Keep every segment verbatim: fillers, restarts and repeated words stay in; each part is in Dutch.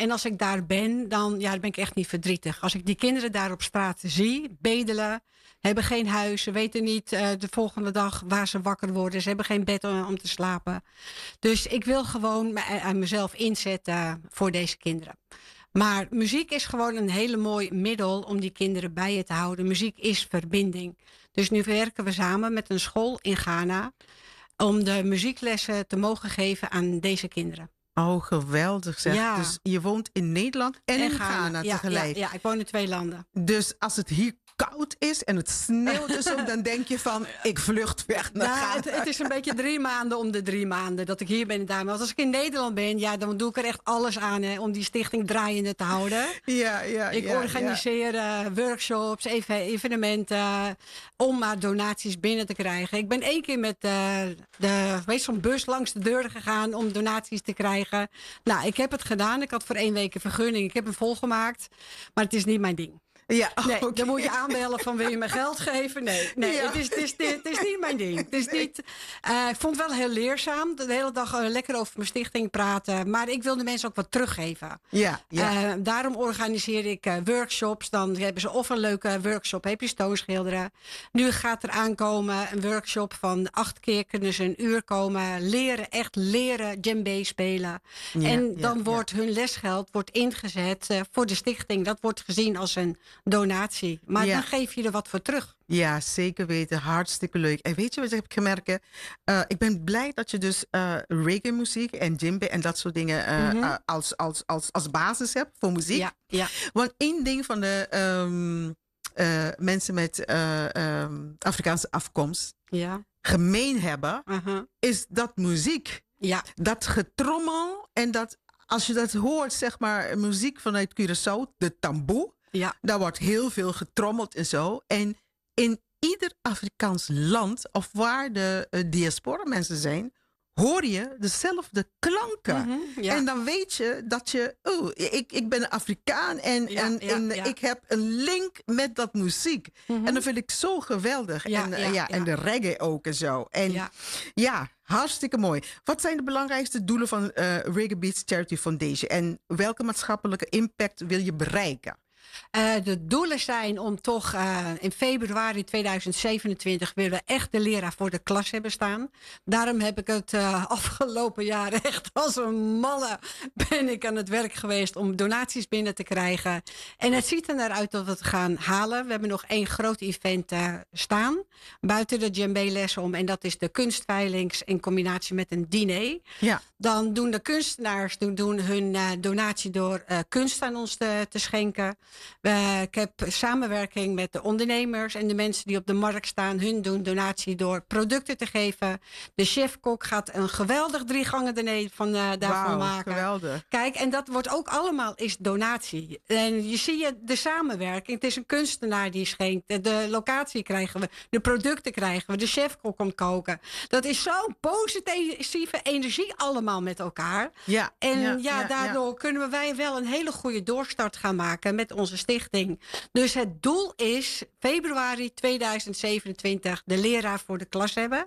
En als ik daar ben, dan, ja, dan ben ik echt niet verdrietig. Als ik die kinderen daar op straat zie, bedelen, hebben geen huis, ze weten niet uh, de volgende dag waar ze wakker worden. Ze hebben geen bed om, om te slapen. Dus ik wil gewoon me, uh, mezelf inzetten voor deze kinderen. Maar muziek is gewoon een hele mooi middel om die kinderen bij je te houden. Muziek is verbinding. Dus nu werken we samen met een school in Ghana om de muzieklessen te mogen geven aan deze kinderen. Oh, geweldig zeg. Ja. Dus je woont in Nederland en, en in Ghana, Ghana ja, tegelijk. Ja, ja, ik woon in twee landen. Dus als het hier koud is en het sneeuwt en zo, dan denk je van, ik vlucht weg naar Ghana. Nou, het, het is een beetje drie maanden om de drie maanden dat ik hier ben. Daar. Want als ik in Nederland ben, ja, dan doe ik er echt alles aan hè, om die stichting draaiende te houden. Ja, ja, ik ja, organiseer ja. Uh, workshops, even, evenementen, uh, om maar donaties binnen te krijgen. Ik ben één keer met uh, de, weet zo'n bus langs de deur gegaan om donaties te krijgen. Nou, ik heb het gedaan. Ik had voor één week een vergunning. Ik heb hem volgemaakt. Maar het is niet mijn ding. Ja, nee, okay. Dan moet je aanbellen van wil je me geld geven? Nee, nee ja. het, is, het, is, het is niet mijn ding. Het is nee. niet, uh, ik vond het wel heel leerzaam. De hele dag uh, lekker over mijn stichting praten. Maar ik wil de mensen ook wat teruggeven. Ja, ja. Uh, daarom organiseer ik uh, workshops. Dan hebben ze of een leuke workshop, heb je stoonschilderen. Nu gaat er aankomen een workshop van acht keer kunnen ze een uur komen. Leren, echt leren djembe spelen. Ja, en dan ja, wordt ja. hun lesgeld wordt ingezet uh, voor de stichting. Dat wordt gezien als een donatie. Maar ja. dan geef je er wat voor terug. Ja, zeker weten. Hartstikke leuk. En weet je wat ik heb gemerkt? Uh, ik ben blij dat je dus uh, reggae muziek en djembe en dat soort dingen uh, mm-hmm. uh, als, als, als, als basis hebt voor muziek. Ja, ja. Want één ding van de um, uh, mensen met uh, um, Afrikaanse afkomst ja. gemeen hebben, uh-huh. is dat muziek. Ja. Dat getrommel en dat als je dat hoort, zeg maar, muziek vanuit Curaçao, de tamboe. Ja. Daar wordt heel veel getrommeld en zo. En in ieder Afrikaans land, of waar de uh, diaspora mensen zijn, hoor je dezelfde klanken. Mm-hmm, ja. En dan weet je dat je, oh, ik, ik ben een Afrikaan en, ja, en, ja, en ja. ik heb een link met dat muziek. Mm-hmm. En dat vind ik zo geweldig. Ja, en, ja, ja, ja, en de reggae ook en zo. En ja. ja, hartstikke mooi. Wat zijn de belangrijkste doelen van uh, Reggae Beats Charity Foundation? En welke maatschappelijke impact wil je bereiken? Uh, de doelen zijn om toch uh, in februari tweeduizend zevenentwintig willen we echt de leraar voor de klas hebben staan. Daarom heb ik het uh, afgelopen jaar echt als een malle ben ik aan het werk geweest om donaties binnen te krijgen. En het ziet er naar uit dat we het gaan halen. We hebben nog één groot event uh, staan buiten de djembe lessen om. En dat is de kunstveilings in combinatie met een diner. Ja. Dan doen de kunstenaars doen, doen hun uh, donatie door uh, kunst aan ons te, te schenken. Uh, ik heb samenwerking met de ondernemers en de mensen die op de markt staan. Hun doen donatie door producten te geven. De chef-kok gaat een geweldig drie gangen diner van, uh, daarvan wow, maken. Geweldig. Kijk, en dat wordt ook allemaal is donatie. En je zie je de samenwerking. Het is een kunstenaar die schenkt. De locatie krijgen we. De producten krijgen we. De chef-kok komt koken. Dat is zo'n positieve energie allemaal met elkaar. Ja, en ja, ja, ja daardoor ja. kunnen wij wel een hele goede doorstart gaan maken met onze stichting. Dus het doel is februari tweeduizend zevenentwintig de leraar voor de klas hebben.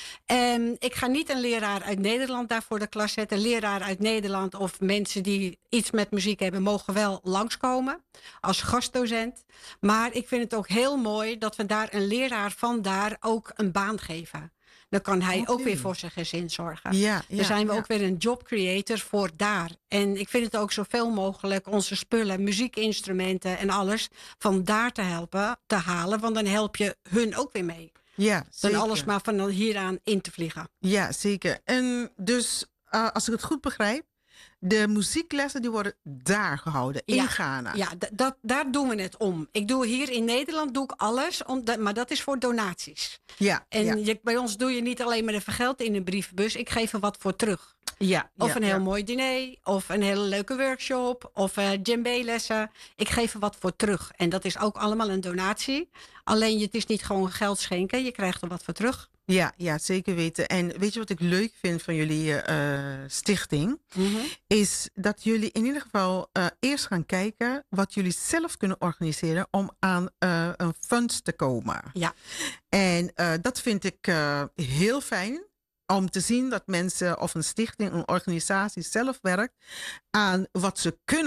En ik ga niet een leraar uit Nederland daar voor de klas zetten. Een leraar uit Nederland of mensen die iets met muziek hebben mogen wel langskomen als gastdocent. Maar ik vind het ook heel mooi dat we daar een leraar van daar ook een baan geven. Dan kan hij okay. ook weer voor zijn gezin zorgen. Ja, ja, dan zijn we ja. ook weer een job creator voor daar. En ik vind het ook zoveel mogelijk onze spullen, muziekinstrumenten en alles van daar te helpen, te halen. Want dan help je hun ook weer mee. Ja, zeker. Dan alles maar van hieraan in te vliegen. Ja, zeker. En dus, uh, als ik het goed begrijp, de muzieklessen die worden daar gehouden, in ja, Ghana. Ja, d- dat, daar doen we het om. Ik doe hier in Nederland doe ik alles, om de, maar dat is voor donaties. Ja, en ja. Je, bij ons doe je niet alleen maar de vergeld in een brievenbus. Ik geef er wat voor terug. Ja, of ja, een heel ja. mooi diner, of een hele leuke workshop, of uh, djembe lessen. Ik geef er wat voor terug. En dat is ook allemaal een donatie. Alleen het is niet gewoon geld schenken, je krijgt er wat voor terug. Ja, ja, zeker weten. En weet je wat ik leuk vind van jullie uh, stichting? Mm-hmm. Is dat jullie in ieder geval uh, eerst gaan kijken wat jullie zelf kunnen organiseren om aan uh, een fund te komen. Ja. En uh, dat vind ik uh, heel fijn. Om te zien dat mensen of een stichting, een organisatie zelf werkt aan wat ze kunnen.